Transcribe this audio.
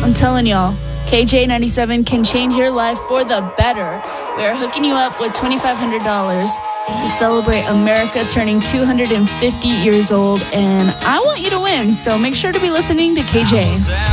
I'm telling y'all, KJ97 can change your life for the better. We are hooking you up with $2,500 to celebrate America turning 250 years old, and I want you to win, so make sure to be listening to KJ.